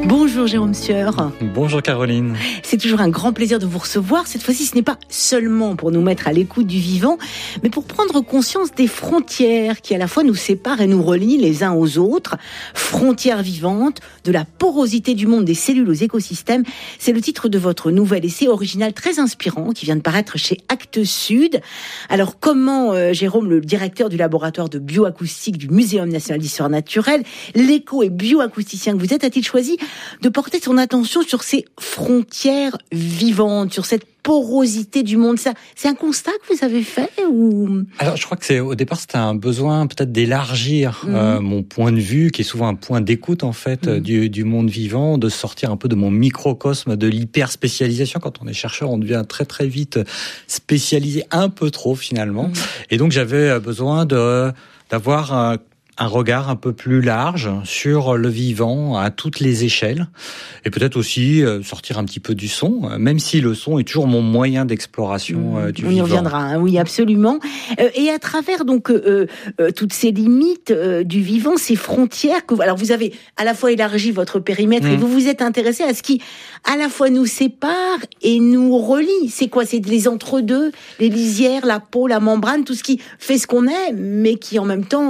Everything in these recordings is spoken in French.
Bonjour Jérôme Sieur. Bonjour Caroline. C'est toujours un grand plaisir de vous recevoir. Cette fois-ci, ce n'est pas seulement pour nous mettre à l'écoute du vivant, mais pour prendre conscience des frontières qui à la fois nous séparent et nous relient les uns aux autres. Frontières vivantes, de la porosité du monde des cellules aux écosystèmes. C'est le titre de votre nouvel essai original très inspirant qui vient de paraître chez Actes Sud. Alors comment Jérôme, le directeur du laboratoire de bioacoustique du Muséum national d'histoire naturelle, l'éco et bioacousticien que vous êtes, a-t-il choisi de porter son attention sur ces frontières vivantes, sur cette porosité du monde? Ça, c'est un constat que vous avez fait ou... Alors, je crois que au départ, c'était un besoin peut-être d'élargir mon point de vue, qui est souvent un point d'écoute en fait du monde vivant, de sortir un peu de mon microcosme, de l'hyper-spécialisation. Quand on est chercheur, on devient très très vite spécialisé, un peu trop finalement. Et donc, j'avais besoin d'avoir un regard un peu plus large sur le vivant à toutes les échelles, et peut-être aussi sortir un petit peu du son, même si le son est toujours mon moyen d'exploration du vivant. On y reviendra, hein, oui, absolument. Et à travers donc toutes ces limites du vivant, ces frontières que alors vous avez à la fois élargi votre périmètre et vous vous êtes intéressé à ce qui à la fois nous sépare et nous relie. C'est quoi? C'est les entre-deux, les lisières, la peau, la membrane, tout ce qui fait ce qu'on est, mais qui en même temps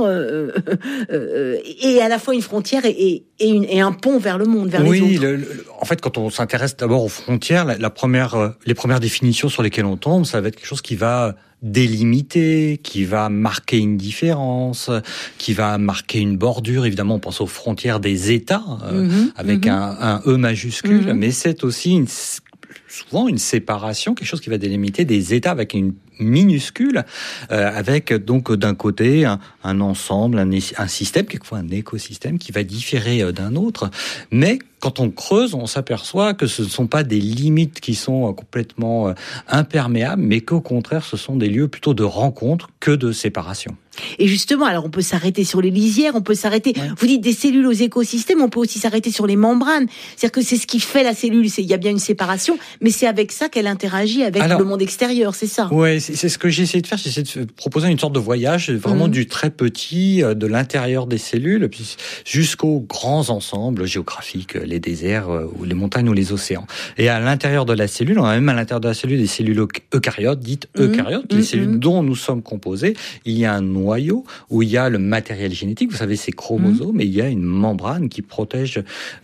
est à la fois une frontière et un pont vers le monde, vers les autres. En fait, quand on s'intéresse d'abord aux frontières, les premières définitions sur lesquelles on tombe, ça va être quelque chose qui va délimiter, qui va marquer une différence, qui va marquer une bordure. Évidemment, on pense aux frontières des États, avec un E majuscule, mais c'est aussi souvent une séparation, quelque chose qui va délimiter des États avec une minuscule, avec donc d'un côté un ensemble, un système, quelquefois un écosystème qui va différer d'un autre. Mais quand on creuse, on s'aperçoit que ce ne sont pas des limites qui sont complètement imperméables, mais qu'au contraire, ce sont des lieux plutôt de rencontre que de séparation. Et justement, alors on peut s'arrêter sur les lisières, on peut s'arrêter, vous dites des cellules aux écosystèmes, on peut aussi s'arrêter sur les membranes. C'est-à-dire que c'est ce qui fait la cellule, il y a bien une séparation, mais c'est avec ça qu'elle interagit avec le monde extérieur, c'est ça? Oui, c'est ce que j'ai essayé de faire, j'ai essayé de proposer une sorte de voyage, vraiment du très petit, de l'intérieur des cellules, jusqu'aux grands ensembles géographiques, les déserts, ou les montagnes ou les océans. Et à l'intérieur de la cellule, on a même à l'intérieur de la cellule des cellules eucaryotes, dites eucaryotes, les cellules dont nous sommes composés. Il y a un noyau où il y a le matériel génétique, vous savez, ces chromosomes, et il y a une membrane qui protège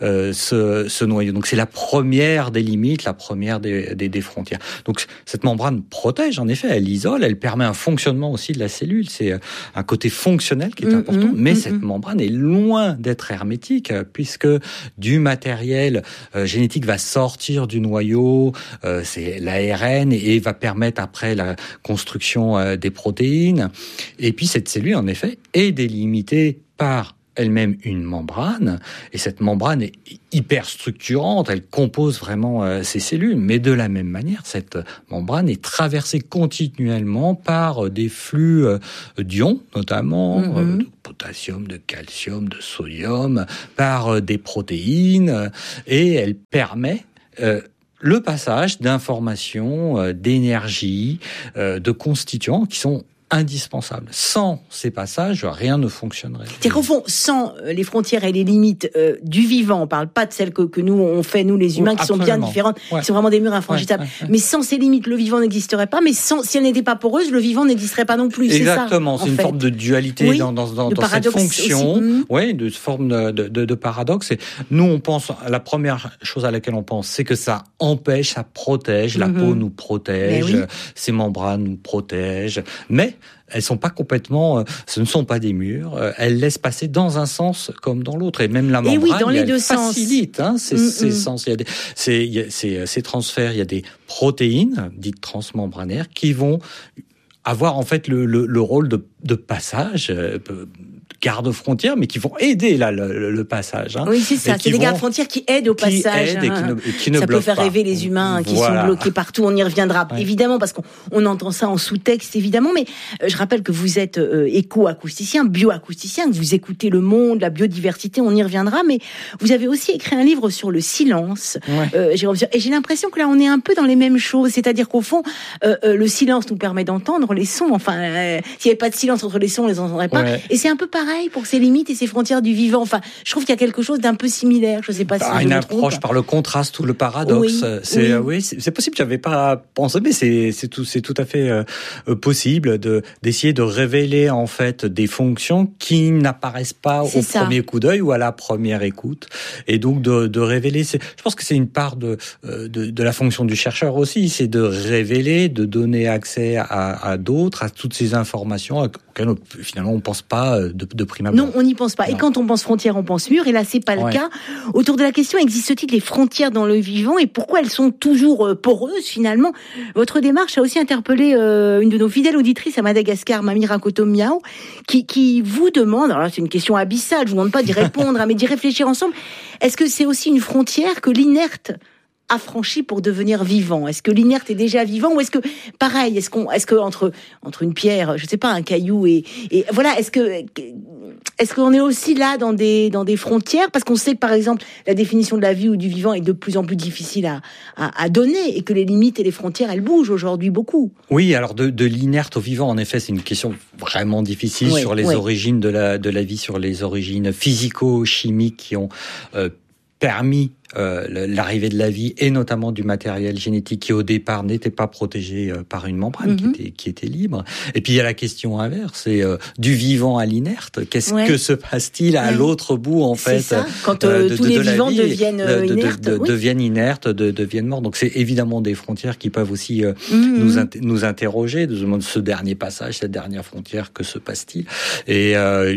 ce noyau. Donc c'est la première des limites, la première des frontières. Donc cette membrane protège, en effet, elle isole, elle permet un fonctionnement aussi de la cellule. C'est un côté fonctionnel qui est important, mais cette membrane est loin d'être hermétique, puisque du matériel génétique va sortir du noyau, c'est l'ARN, et va permettre après la construction des protéines. Et puis cette cellule, en effet, est délimitée par elle-même une membrane, et cette membrane est hyper structurante, elle compose vraiment ces cellules, mais de la même manière, cette membrane est traversée continuellement par des flux d'ions, notamment de potassium, de calcium, de sodium, par des protéines, et elle permet le passage d'informations, d'énergie, de constituants qui sont indispensables. Sans ces passages, rien ne fonctionnerait. C'est-à-dire qu'au fond, sans les frontières et les limites du vivant, on parle pas de celles que nous, on fait, nous les humains, qui sont bien différentes, qui sont vraiment des murs infranchissables. Mais sans ces limites, le vivant n'existerait pas, mais si elle n'était pas poreuse, le vivant n'existerait pas non plus. Exactement, c'est ça, c'est une forme de dualité dans cette fonction, de forme de paradoxe. Et nous, on pense, la première chose à laquelle on pense, c'est que ça empêche, ça protège, la peau nous protège, ces membranes nous protègent, mais elles sont pas complètement, ce ne sont pas des murs. Elles laissent passer dans un sens comme dans l'autre, et même la membrane, dans les deux facilite ces sens. Il y a ces transferts. Il y a des protéines dites transmembranaires qui vont avoir en fait le rôle de passage. Garde-frontières, mais qui vont aider le passage. Oui, c'est ça. C'est des gardes-frontières qui aident au passage. Qui ne ça peut faire rêver les humains qui sont bloqués partout. On y reviendra évidemment, parce qu'on entend ça en sous-texte évidemment. Mais je rappelle que vous êtes éco-acousticien, bioacousticien, que vous écoutez le monde, la biodiversité. On y reviendra. Mais vous avez aussi écrit un livre sur le silence. Jérôme, et j'ai l'impression que là, on est un peu dans les mêmes choses. C'est-à-dire qu'au fond, le silence nous permet d'entendre les sons. Enfin, s'il n'y avait pas de silence, silence entre les sons, on les entendrait pas. Ouais. Et c'est un peu pareil pour ces limites et ces frontières du vivant. Enfin, je trouve qu'il y a quelque chose d'un peu similaire. Je sais pas si je une me approche trompe. par le contraste ou le paradoxe. Oui, C'est possible. J'avais pas pensé, mais c'est tout à fait possible d'essayer de révéler en fait des fonctions qui n'apparaissent pas au premier coup d'œil ou à la première écoute, et donc de révéler. Je pense que c'est une part de la fonction du chercheur aussi, c'est de révéler, de donner accès à d'autres, à toutes ces informations auxquelles finalement on pense pas de prime abord. Non, on n'y pense pas. Non. Et quand on pense frontières, on pense mur. Et là, c'est pas le cas. Autour de la question, existe-t-il des frontières dans le vivant et pourquoi elles sont toujours poreuses finalement? Votre démarche a aussi interpellé une de nos fidèles auditrices à Madagascar, Mamie Rakoto Miao, qui vous demande, alors là, c'est une question abyssale, je vous demande pas d'y répondre, mais d'y réfléchir ensemble. Est-ce que c'est aussi une frontière que l'inerte a franchi pour devenir vivant? Est-ce que l'inerte est déjà vivant, ou est-ce que pareil, est-ce que entre une pierre, je sais pas, un caillou et voilà, est-ce qu'on est aussi là dans des frontières, parce qu'on sait que par exemple la définition de la vie ou du vivant est de plus en plus difficile à donner, et que les limites et les frontières, elles bougent aujourd'hui beaucoup. Oui, alors de l'inerte au vivant, en effet, c'est une question vraiment difficile sur les origines de la vie, sur les origines physico-chimiques qui ont permis l'arrivée de la vie, et notamment du matériel génétique qui au départ n'était pas protégé par une membrane, qui était libre. Et puis il y a la question inverse, c'est du vivant à l'inerte. Qu'est-ce que se passe-t-il à l'autre bout en fait? C'est ça. Quand tous les vivants deviennent inertes, deviennent inertes, deviennent morts. Donc c'est évidemment des frontières qui peuvent aussi nous interroger, de ce dernier passage, cette dernière frontière, que se passe-t-il? Et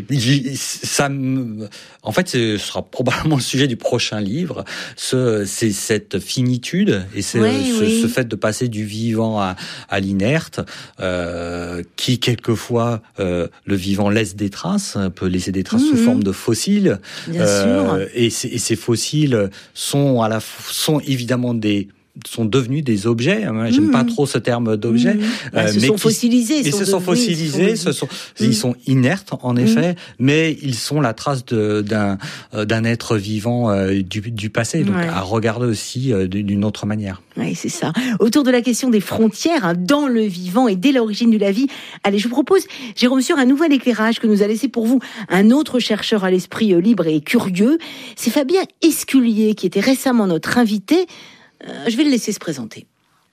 en fait, ce sera probablement le sujet du prochain livre. C'est cette finitude et ce fait de passer du vivant à l'inerte, qui quelquefois le vivant laisse des traces, peut laisser des traces sous forme de fossiles. Bien sûr. Et ces fossiles sont évidemment sont devenus des objets. J'aime pas trop ce terme d'objet. Ils se sont fossilisés. Ils sont inertes, en effet, mais ils sont la trace d'un être vivant du passé, donc à regarder aussi d'une autre manière. Oui, c'est ça. Autour de la question des frontières dans le vivant et dès l'origine de la vie, allez, je vous propose, Jérôme Sueur, un nouvel éclairage que nous a laissé pour vous un autre chercheur à l'esprit libre et curieux. C'est Fabien Esculier, qui était récemment notre invité. Je vais le laisser se présenter.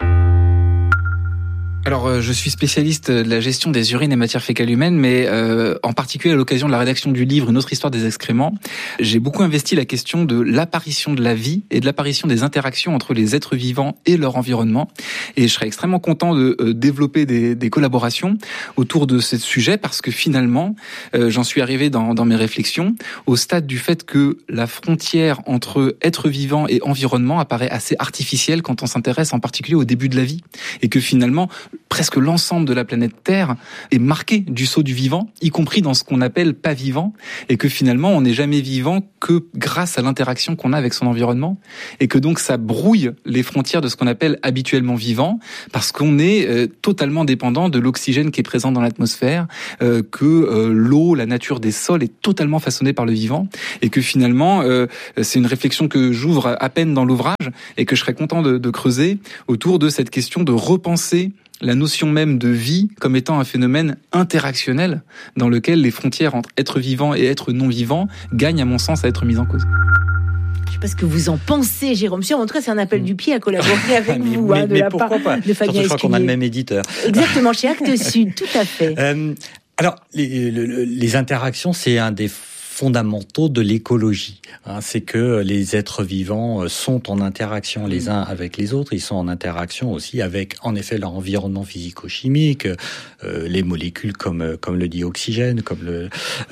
Alors, je suis spécialiste de la gestion des urines et matières fécales humaines, mais en particulier à l'occasion de la rédaction du livre Une autre histoire des excréments, j'ai beaucoup investi la question de l'apparition de la vie et de l'apparition des interactions entre les êtres vivants et leur environnement. Et je serais extrêmement content de développer des collaborations autour de ce sujet, parce que finalement, j'en suis arrivé dans mes réflexions au stade du fait que la frontière entre être vivant et environnement apparaît assez artificielle quand on s'intéresse en particulier au début de la vie, et que finalement presque l'ensemble de la planète Terre est marqué du sceau du vivant, y compris dans ce qu'on appelle pas vivant, et que finalement on n'est jamais vivant que grâce à l'interaction qu'on a avec son environnement, et que donc ça brouille les frontières de ce qu'on appelle habituellement vivant, parce qu'on est totalement dépendant de l'oxygène qui est présent dans l'atmosphère, que l'eau, la nature des sols est totalement façonnée par le vivant, et que finalement c'est une réflexion que j'ouvre à peine dans l'ouvrage, et que je serais content de creuser autour de cette question de repenser la notion même de vie comme étant un phénomène interactionnel dans lequel les frontières entre être vivant et être non vivant gagnent, à mon sens, à être mises en cause. Je ne sais pas ce que vous en pensez, Jérôme Sueur. En tout cas, c'est un appel du pied à collaborer avec vous, de la part de Fabien Esculier. Je crois qu'on a le même éditeur. Exactement, chez Actes Sud, tout à fait. Alors, les interactions, c'est un des fondamentaux de l'écologie. C'est que les êtres vivants sont en interaction les uns avec les autres. Ils sont en interaction aussi avec, en effet, leur environnement physico-chimique, les molécules comme le dioxygène, comme le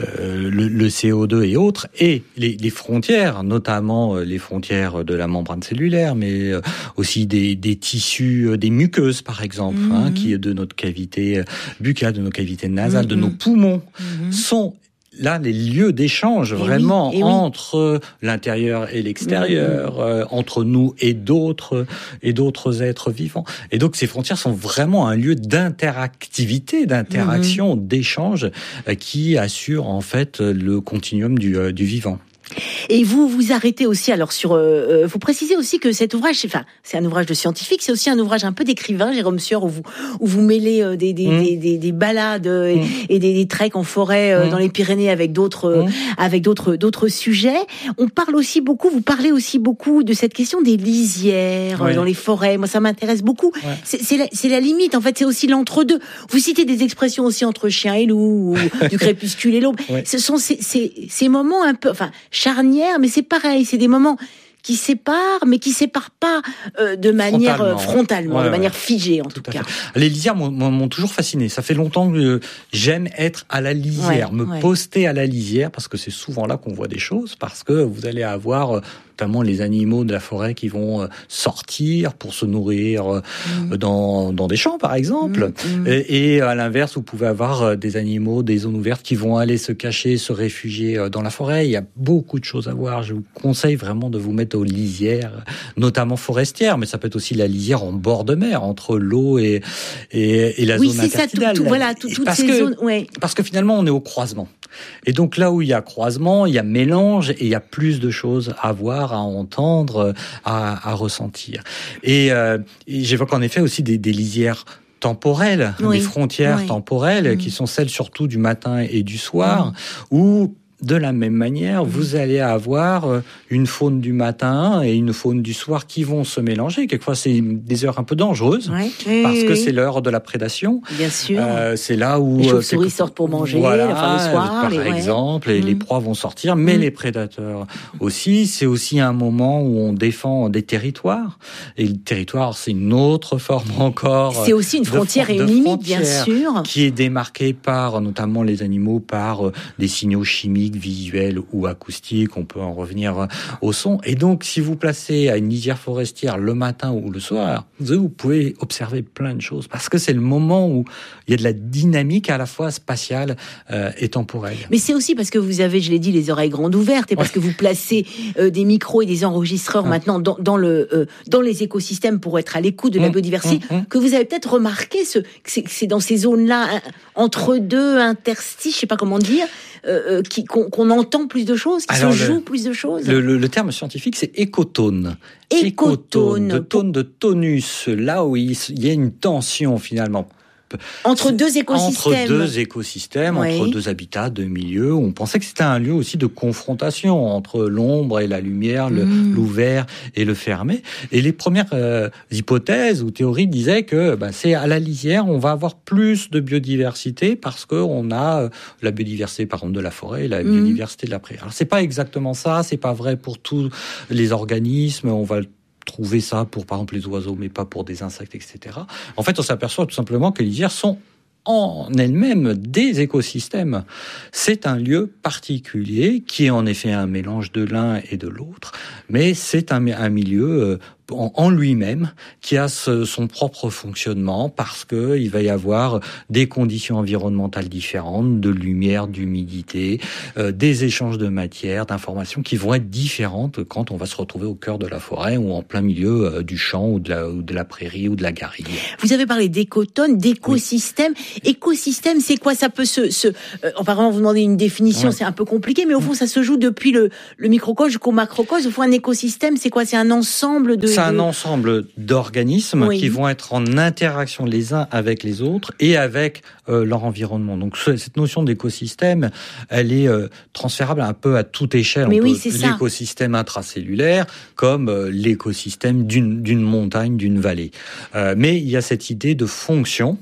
CO2 et autres, et les frontières, notamment les frontières de la membrane cellulaire, mais aussi des tissus, des muqueuses par exemple, qui de notre cavité buccale, de nos cavités nasales, de nos poumons, sont là les lieux d'échange vraiment entre l'intérieur et l'extérieur, entre nous et d'autres êtres vivants. Et donc ces frontières sont vraiment un lieu d'interactivité, d'interaction, d'échange qui assure en fait le continuum du vivant. Et vous vous arrêtez aussi alors sur. Vous précisez aussi que cet ouvrage, c'est un ouvrage de scientifique, c'est aussi un ouvrage un peu d'écrivain, Jérôme Sieur, où vous mêlez des balades et des treks en forêt dans les Pyrénées avec d'autres sujets. Vous parlez aussi beaucoup de cette question des lisières dans les forêts. Moi, ça m'intéresse beaucoup. Ouais. C'est la limite. En fait, c'est aussi l'entre-deux. Vous citez des expressions aussi entre chien et loup, ou du crépuscule et l'aube. Ouais. Ce sont ces moments un peu, charnières, mais c'est pareil. C'est des moments qui séparent, mais qui séparent pas de manière frontalement, de manière figée en tout cas. Les lisières m'ont toujours fasciné. Ça fait longtemps que j'aime être à la lisière, poster à la lisière, parce que c'est souvent là qu'on voit des choses, parce que vous allez avoir notamment les animaux de la forêt qui vont sortir pour se nourrir dans des champs, par exemple. Et à l'inverse, vous pouvez avoir des animaux des zones ouvertes qui vont aller se cacher, se réfugier dans la forêt. Il y a beaucoup de choses à voir. Je vous conseille vraiment de vous mettre aux lisières, notamment forestières, mais ça peut être aussi la lisière en bord de mer, entre l'eau et la zone intertidale. Toutes ces zones. Ouais. Parce que finalement, on est au croisement. Et donc là où il y a croisement, il y a mélange et il y a plus de choses à voir, à entendre, à ressentir. Et j'évoque en effet aussi des lisières temporelles, des frontières temporelles qui sont celles surtout du matin et du soir, où de la même manière, vous allez avoir une faune du matin et une faune du soir qui vont se mélanger. Quelquefois, c'est des heures un peu dangereuses parce que c'est l'heure de la prédation. Bien sûr. C'est là où les chauves-souris sortent pour manger, le soir, par exemple, et les proies vont sortir, mais les prédateurs aussi. C'est aussi un moment où on défend des territoires. Et le territoire, c'est une autre forme encore. C'est aussi une frontière et une limite, bien sûr, qui est démarquée par, notamment les animaux, par des signaux chimiques, visuel ou acoustique, on peut en revenir au son. Et donc, si vous placez à une lisière forestière le matin ou le soir, vous pouvez observer plein de choses, parce que c'est le moment où il y a de la dynamique à la fois spatiale et temporelle. Mais c'est aussi parce que vous avez, je l'ai dit, les oreilles grandes ouvertes, et parce que vous placez des micros et des enregistreurs maintenant dans les écosystèmes pour être à l'écoute de la biodiversité, que vous avez peut-être remarqué que c'est dans ces zones-là, entre deux interstices, je sais pas comment dire, qu'on entend plus de choses, qui se jouent plus de choses. Le terme scientifique, c'est écotone. Écotone. De tone, de tonus, là où il y a une tension finalement. Entre deux écosystèmes, entre deux habitats, deux milieux. On pensait que c'était un lieu aussi de confrontation entre l'ombre et la lumière, l'ouvert et le fermé. Et les premières hypothèses ou théories disaient que c'est à la lisière, on va avoir plus de biodiversité parce que on a la biodiversité par exemple de la forêt et la biodiversité de la prairie. Alors c'est pas exactement ça, c'est pas vrai pour tous les organismes. On va trouver ça pour, par exemple, les oiseaux, mais pas pour des insectes, etc. En fait, on s'aperçoit tout simplement que les lisières sont en elles-mêmes des écosystèmes. C'est un lieu particulier qui est en effet un mélange de l'un et de l'autre, mais c'est un milieu en lui-même qui a son propre fonctionnement, parce que il va y avoir des conditions environnementales différentes, de lumière, d'humidité, des échanges de matière, d'informations qui vont être différentes quand on va se retrouver au cœur de la forêt ou en plein milieu du champ ou de la prairie ou de la garrigue. Vous avez parlé d'écotone, d'écosystème. Écosystème, c'est quoi? Ça peut apparemment, vous demandez une définition, c'est un peu compliqué, mais au fond, ça se joue depuis le microcosme jusqu'au macrocosme. Au fond, un écosystème, c'est quoi? C'est un ensemble C'est un ensemble d'organismes qui vont être en interaction les uns avec les autres et avec leur environnement. Donc cette notion d'écosystème, elle est transférable un peu à toute échelle. L'écosystème intracellulaire comme l'écosystème d'une montagne, d'une vallée. Mais il y a cette idée de fonction.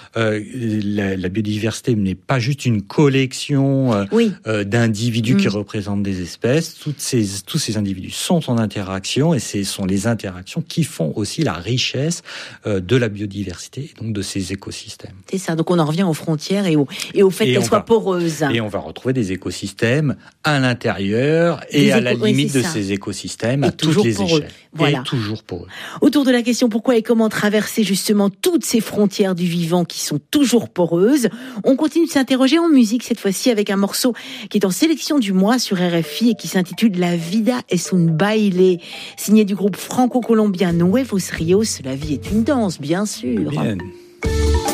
La biodiversité n'est pas juste une collection d'individus qui représentent des espèces. Tous ces individus sont en interaction, et ce sont les interactions qui font aussi la richesse de la biodiversité et donc de ces écosystèmes. C'est ça, donc on en revient aux frontières et au fait qu'elles soient poreuses. Et on va retrouver des écosystèmes à l'intérieur et à la limite de ces écosystèmes à toutes les échelles. Voilà. Et toujours poreux. Autour de la question pourquoi et comment traverser justement toutes ces frontières du vivant qui sont toujours poreuses, on continue de s'interroger en musique, cette fois-ci avec un morceau qui est en sélection du mois sur RFI et qui s'intitule La vida es un baile, signé du groupe franco-colombien Nuevos Rios. La vie est une danse, bien sûr. Bien.